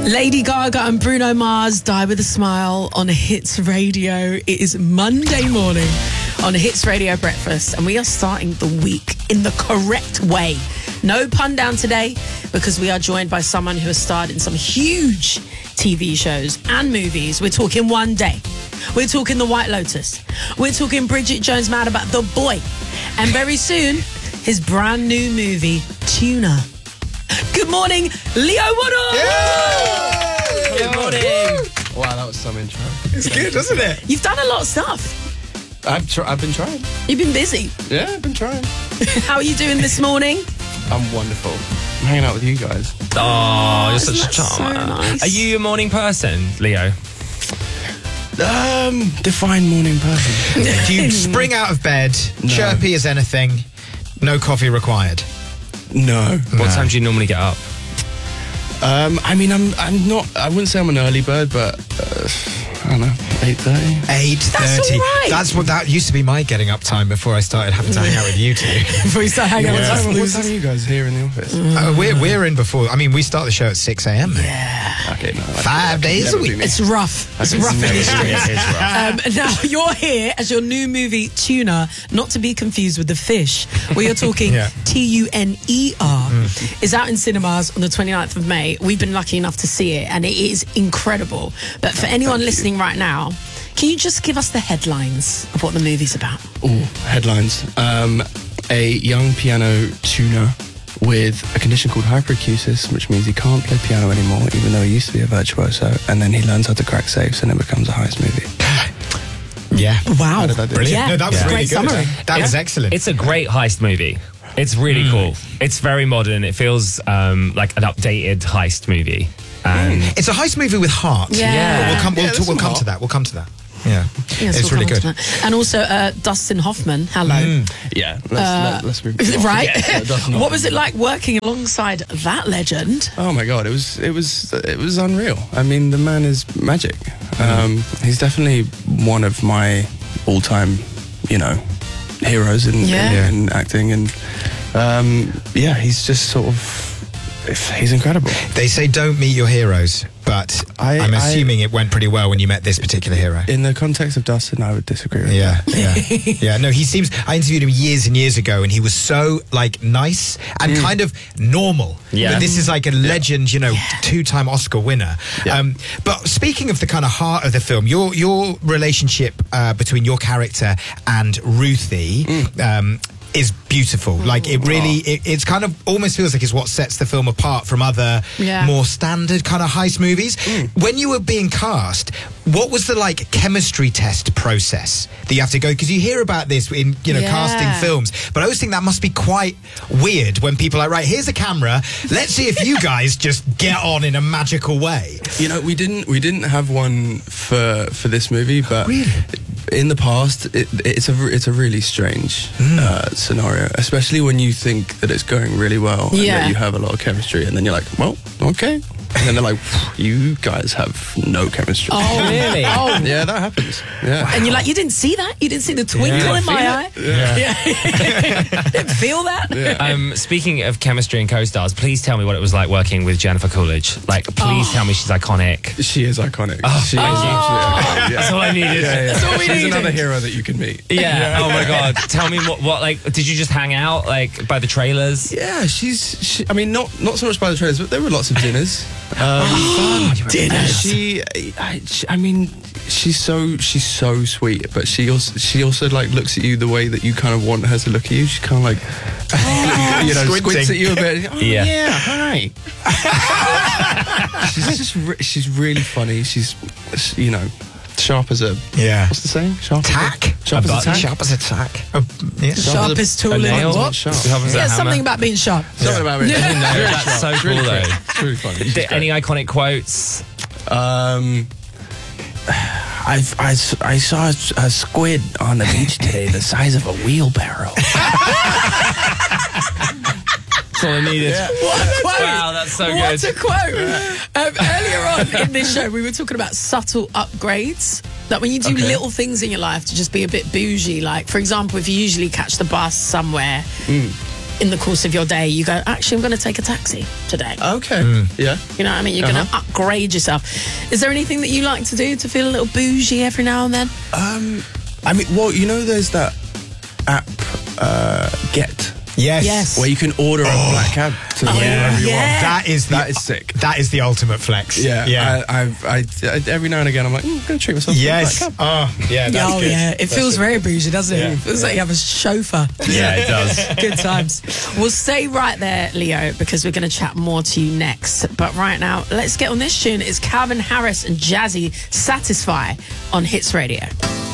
Lady Gaga and Bruno Mars, Die With A Smile on Hits Radio. It is Monday morning on Hits Radio Breakfast, and we are starting the week in the correct way. No pun down today, because we are joined by someone who has starred in some huge TV shows and movies. We're talking One Day. We're talking The White Lotus. We're talking Bridget Jones' Mad About the Boy. And very soon, his brand new movie, Tuna. Good morning, Leo Woodall! Yeah! Good morning! Wow, that was some intro. It's good, isn't it? You've done a lot of stuff. I've been trying. You've been busy. Yeah, I've been trying. How are you doing this morning? I'm wonderful. I'm hanging out with you guys. Oh, you're such a Isn't that charmer. so nice? Are you a morning person, Leo? Define morning person. Do you spring out of bed, chirpy as anything, no coffee required? No. What time do you normally get up? I mean, I'm not. I wouldn't say I'm an early bird, but I don't know, 8:30. 8:30. That's all right. That's what that used to be my getting up time before I started having to hang out with you two. Before you start hanging out with us What time losers. are you guys here in the office? We're in before. I mean, we start the show at 6 a.m. Okay, no. 5 days a week. It's rough. It's rough in the streets. It is rough. Now, you're here as your new movie, Tuna, not to be confused with The Fish, where you're talking Yeah. Tuner, is out in cinemas on the 29th of May. We've been lucky enough to see it, and it is incredible. But for anyone listening right now, can you just give us the headlines of what the movie's about? Ooh, headlines. A young piano tuner with a condition called hyperacusis, which means he can't play piano anymore, even though he used to be a virtuoso, and then he learns how to crack safes and it becomes a heist movie. Yeah. Wow. How did I do? Brilliant. Yeah. No, that was really Great good. summary. That was excellent. It's a great heist movie. It's really cool. It's very modern. It feels like an updated heist movie. And It's a heist movie with heart. Yeah. But we'll come there's to some heart. that. We'll come to that. Yeah. Yes, It's we'll really come on good. to that. And also Dustin Hoffman, hello. Yeah, let's move. Right? Yeah, that's not- What was it like working alongside that legend? Oh my god, it was unreal. I mean, the man is magic. He's definitely one of my all-time, heroes in acting, and he's just sort of he's incredible. They say don't meet your heroes, but I'm assuming it went pretty well when you met this particular hero. In the context of Dustin, I would disagree with Yeah, that. yeah. No, he seems... I interviewed him years and years ago, and he was so, nice and kind of normal. Yeah. But this is like a legend, two-time Oscar winner. Yeah. But speaking of the kind of heart of the film, your relationship between your character and Ruthie... is beautiful. Like, it really, it's kind of almost feels like it's what sets the film apart from other more standard kind of heist movies. When you were being cast, what was the chemistry test process that you have to go? Because you hear about this in casting films, but I always think that must be quite weird when people are like, right, here's a camera, let's see if you guys just get on in a magical way. We didn't have one for this movie, but in the past, it's a really strange scenario, especially when you think that it's going really well and that you have a lot of chemistry, and then you're like, well, okay, and then they're like, you guys have no chemistry. Oh, really? Oh. Yeah, that happens. Yeah. And you're like, you didn't see that? You didn't see the twinkle in my eye? Didn't feel that? Speaking of chemistry and co-stars, please tell me what it was like working with Jennifer Coolidge. Please tell me she's iconic. She is iconic. She is That's absolutely. all I needed. That's all we She's needed. another hero that you can meet. Yeah. Oh my God. Tell me what did you just hang out by the trailers? Yeah, I mean, not so much by the trailers, but there were lots of dinners. Dinners. I mean, she's so sweet, but she also looks at you the way that you kind of want her to look at you. She kind of squints at you a bit. Oh, Yeah. Hi. She's really funny. She's sharp as a what's the saying? Sharp Tack? Sharp as a tack. Sharp as a tack. Oh, yeah. Sharpest tool a in nail? what? Sharp. Yeah, something about being sharp. Something about it. That's so cool though. It's really funny. She's great. Any iconic quotes? I saw a squid on the beach today the size of a wheelbarrow. That's all I needed. What a quote! Wow, that's so What good. a quote! Earlier on in this show, we were talking about subtle upgrades. That when you do little things in your life to just be a bit bougie. Like, for example, if you usually catch the bus somewhere, in the course of your day, you go, actually, I'm going to take a taxi today. Okay. Yeah. You know what I mean? You're going to upgrade yourself. Is there anything that you like to do to feel a little bougie every now and then? I mean, well, you know, there's that app, Get, Yes. where you can order a black cab to wherever you want. That is sick. That is the ultimate flex. Yeah. I every now and again, I'm like, I'm going to treat myself to a Yes. black cab. Oh, yeah. That's Oh, good. yeah. It feels very bougie, doesn't it? Yeah. It feels like you have a chauffeur. Yeah, it does. Good times. We'll stay right there, Leo, because we're going to chat more to you next. But right now, let's get on this tune. It's Calvin Harris and Jazzy, Satisfy, on Hits Radio.